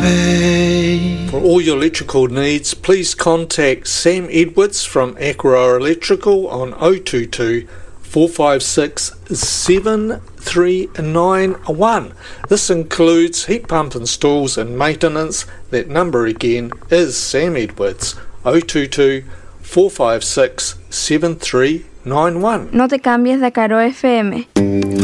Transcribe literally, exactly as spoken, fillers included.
pay. For all your electrical needs, please contact Sam Edwards from Aqua Electrical on oh two two, four five six, seven three nine one. This includes heat pump installs and maintenance. That number again is Sam Edwards, oh two two, four five six, seven three nine one. No te cambies de Caro F M.